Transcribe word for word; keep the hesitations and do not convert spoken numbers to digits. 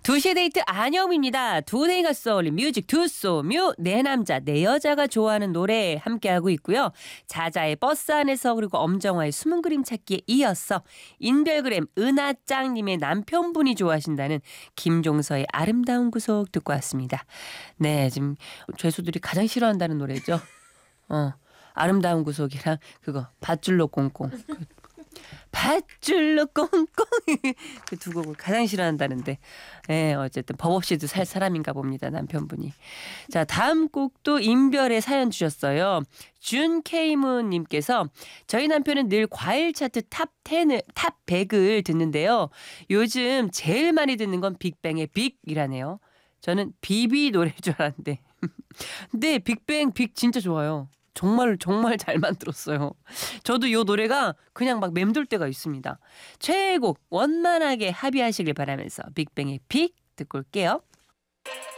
두 시의 데이트 안영입니다. 두 대가 쏘올린 뮤직 두쏘뮤 내 남자 내 여자가 좋아하는 노래 함께하고 있고요. 자자의 버스 안에서 그리고 엄정화의 숨은 그림 찾기에 이어서 인별그램 은하짱님의 남편분이 좋아하신다는 김종서의 아름다운 구속 듣고 왔습니다. 네, 지금 죄수들이 가장 싫어한다는 노래죠. 어, 아름다운 구속이랑 그거 밧줄로 꽁꽁. 그 밧줄로 꽁꽁 그 두 곡을 가장 싫어한다는데 예, 어쨌든 법 없이도 살 사람인가 봅니다. 남편분이. 자, 다음 곡도 인별의 사연 주셨어요. 준케이문님께서 저희 남편은 늘 과일 차트 탑 텐을 탑 백을 듣는데요. 요즘 제일 많이 듣는 건 빅뱅의 빅이라네요. 저는 비비 노래일 줄 알았는데 근데 빅뱅 빅 진짜 좋아요. 정말 정말 잘 만들었어요. 저도 이 노래가 그냥 막 맴돌 때가 있습니다. 최애곡 원만하게 합의하시길 바라면서 빅뱅의 빅 듣고 올게요.